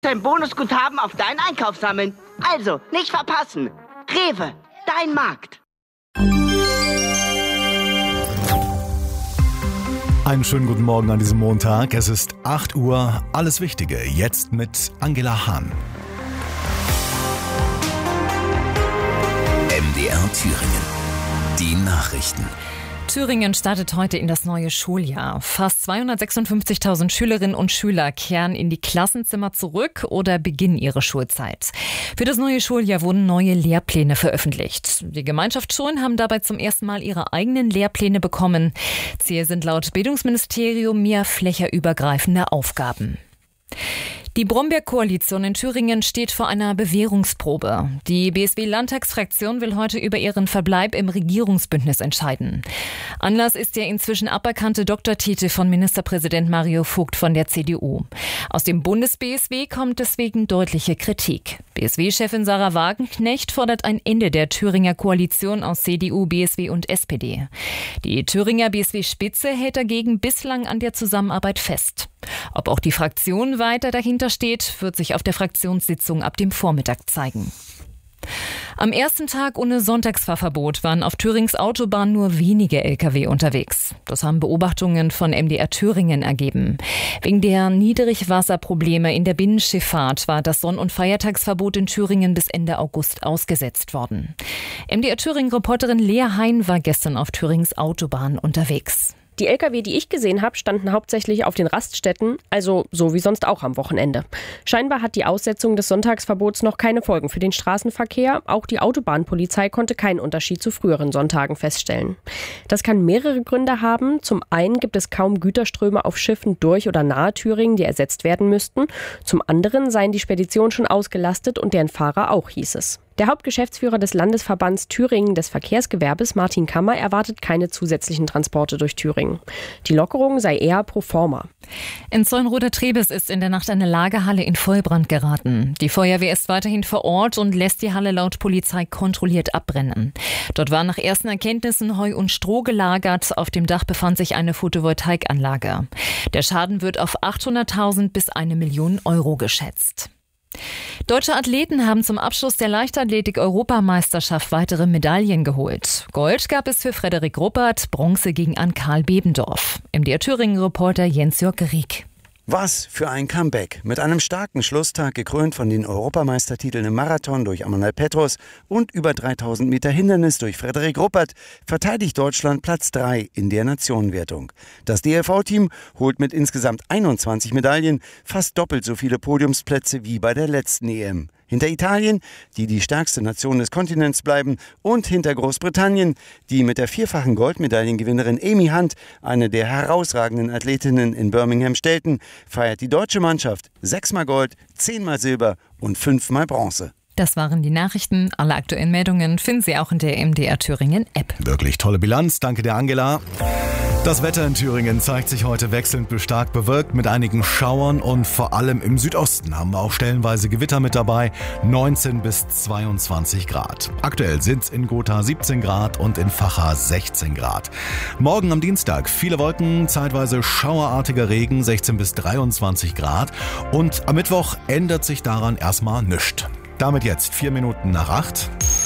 Dein Bonusguthaben auf deinen Einkauf sammeln. Also, nicht verpassen. Rewe, dein Markt. Einen schönen guten Morgen an diesem Montag. Es ist 8 Uhr. Alles Wichtige jetzt mit Angela Hahn. MDR Thüringen. Die Nachrichten. Thüringen startet heute in das neue Schuljahr. Fast 256.000 Schülerinnen und Schüler kehren in die Klassenzimmer zurück oder beginnen ihre Schulzeit. Für das neue Schuljahr wurden neue Lehrpläne veröffentlicht. Die Gemeinschaftsschulen haben dabei zum ersten Mal ihre eigenen Lehrpläne bekommen. Ziel sind laut Bildungsministerium mehr flächerübergreifende Aufgaben. Die Brombeer-Koalition in Thüringen steht vor einer Bewährungsprobe. Die BSW-Landtagsfraktion will heute über ihren Verbleib im Regierungsbündnis entscheiden. Anlass ist der inzwischen aberkannte Doktortitel von Ministerpräsident Mario Vogt von der CDU. Aus dem Bundes-BSW kommt deswegen deutliche Kritik. BSW-Chefin Sarah Wagenknecht fordert ein Ende der Thüringer Koalition aus CDU, BSW und SPD. Die Thüringer BSW-Spitze hält dagegen bislang an der Zusammenarbeit fest. Ob auch die Fraktion weiter dahinter steht, wird sich auf der Fraktionssitzung ab dem Vormittag zeigen. Am ersten Tag ohne Sonntagsfahrverbot waren auf Thürings Autobahn nur wenige Lkw unterwegs. Das haben Beobachtungen von MDR Thüringen ergeben. Wegen der Niedrigwasserprobleme in der Binnenschifffahrt war das Sonn- und Feiertagsverbot in Thüringen bis Ende August ausgesetzt worden. MDR Thüringen-Reporterin Lea Hein war gestern auf Thürings Autobahn unterwegs. Die Lkw, die ich gesehen habe, standen hauptsächlich auf den Raststätten, also so wie sonst auch am Wochenende. Scheinbar hat die Aussetzung des Sonntagsverbots noch keine Folgen für den Straßenverkehr. Auch die Autobahnpolizei konnte keinen Unterschied zu früheren Sonntagen feststellen. Das kann mehrere Gründe haben. Zum einen gibt es kaum Güterströme auf Schiffen durch oder nahe Thüringen, die ersetzt werden müssten. Zum anderen seien die Speditionen schon ausgelastet und deren Fahrer auch, hieß es. Der Hauptgeschäftsführer des Landesverbands Thüringen des Verkehrsgewerbes, Martin Kammer, erwartet keine zusätzlichen Transporte durch Thüringen. Die Lockerung sei eher pro forma. In Zeulenroda-Trebes ist in der Nacht eine Lagerhalle in Vollbrand geraten. Die Feuerwehr ist weiterhin vor Ort und lässt die Halle laut Polizei kontrolliert abbrennen. Dort waren nach ersten Erkenntnissen Heu und Stroh gelagert. Auf dem Dach befand sich eine Photovoltaikanlage. Der Schaden wird auf 800.000 bis 1 Million Euro geschätzt. Deutsche Athleten haben zum Abschluss der Leichtathletik-Europameisterschaft weitere Medaillen geholt. Gold gab es für Frederik Ruppert, Bronze ging an Karl Bebendorf. MDR Thüringen-Reporter Jens-Jörg Rieck. Was für ein Comeback. Mit einem starken Schlusstag, gekrönt von den Europameistertiteln im Marathon durch Amanal Petros und über 3000 Meter Hindernis durch Frederik Ruppert, verteidigt Deutschland Platz 3 in der Nationenwertung. Das DLV-Team holt mit insgesamt 21 Medaillen fast doppelt so viele Podiumsplätze wie bei der letzten EM. Hinter Italien, die stärkste Nation des Kontinents bleiben, und hinter Großbritannien, die mit der vierfachen Goldmedaillengewinnerin Amy Hunt, eine der herausragenden Athletinnen in Birmingham, stellten, feiert die deutsche Mannschaft 6-mal Gold, 10-mal Silber und 5-mal Bronze. Das waren die Nachrichten. Alle aktuellen Meldungen finden Sie auch in der MDR Thüringen App. Wirklich tolle Bilanz. Danke dir, Angela. Das Wetter in Thüringen zeigt sich heute wechselnd bis stark bewölkt mit einigen Schauern und vor allem im Südosten haben wir auch stellenweise Gewitter mit dabei, 19 bis 22 Grad. Aktuell sind es in Gotha 17 Grad und in Vacha 16 Grad. Morgen am Dienstag viele Wolken, zeitweise schauerartiger Regen, 16 bis 23 Grad, und am Mittwoch ändert sich daran erstmal nichts. Damit jetzt 4 Minuten nach 8.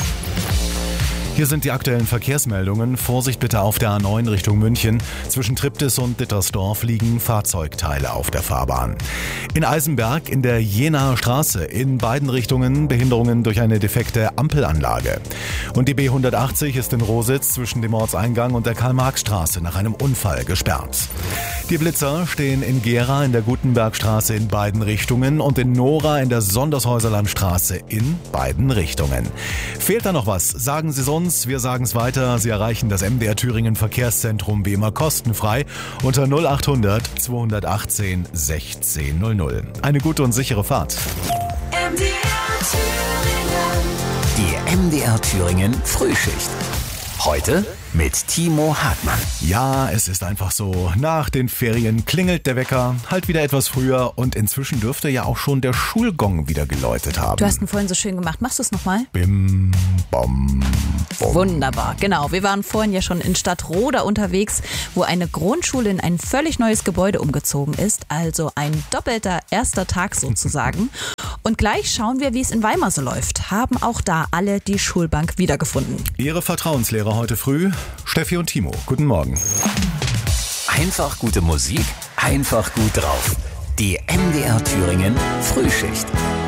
Hier sind die aktuellen Verkehrsmeldungen. Vorsicht bitte auf der A9 Richtung München. Zwischen Triptis und Dittersdorf liegen Fahrzeugteile auf der Fahrbahn. In Eisenberg in der Jenaer Straße in beiden Richtungen Behinderungen durch eine defekte Ampelanlage. Und die B180 ist in Rositz zwischen dem Ortseingang und der Karl-Marx-Straße nach einem Unfall gesperrt. Die Blitzer stehen in Gera in der Gutenbergstraße in beiden Richtungen und in Nora in der Sondershäuserlandstraße in beiden Richtungen. Fehlt da noch was? Sagen Sie sonst. Wir sagen es weiter. Sie erreichen das MDR Thüringen Verkehrszentrum wie immer kostenfrei unter 0800 218 1600. Eine gute und sichere Fahrt. Die MDR Thüringen Frühschicht. Heute mit Timo Hartmann. Ja, es ist einfach so. Nach den Ferien klingelt der Wecker, halt wieder etwas früher und inzwischen dürfte ja auch schon der Schulgong wieder geläutet haben. Du hast ihn vorhin so schön gemacht. Machst du es nochmal? Bim, bom, bom. Wunderbar, genau. Wir waren vorhin ja schon in Stadtroda unterwegs, wo eine Grundschule in ein völlig neues Gebäude umgezogen ist. Also ein doppelter erster Tag sozusagen. Und gleich schauen wir, wie es in Weimar so läuft. Haben auch da alle die Schulbank wiedergefunden. Ihre Vertrauenslehrer heute früh, Steffi und Timo. Guten Morgen. Einfach gute Musik, einfach gut drauf. Die MDR Thüringen Frühschicht.